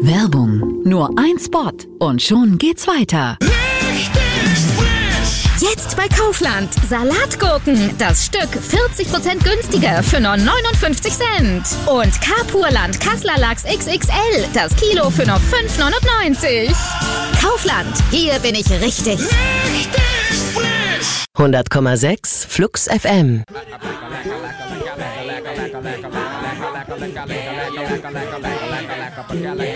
Werbung. Nur ein Spot und schon geht's weiter. Jetzt bei Kaufland. Salatgurken. Das Stück 40% günstiger für nur 59 Cent. Und Kapurland Kasseler Lachs XXL. Das Kilo für nur 5,99. Kaufland. Hier bin ich richtig. 100,6 Flux FM.